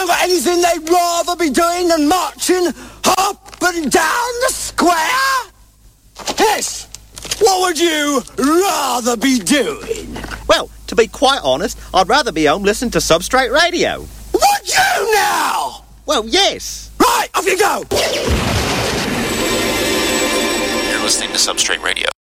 haven't got anything they'd rather be doing than marching up and down the square? Yes. What would you rather be doing? Well, to be quite honest, I'd rather be home listening to Substrate Radio. Would you now? Well, yes. Right, off you go. You're listening to Substrate Radio.